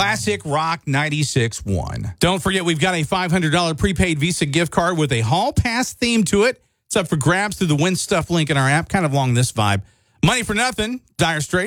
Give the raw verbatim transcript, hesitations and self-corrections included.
Classic Rock ninety-six point one. Don't forget, we've got a five hundred dollars prepaid Visa gift card with a Hall Pass theme to it. It's up for grabs through the Win Stuff link in our app, kind of along this vibe. Money for nothing, Dire Straits.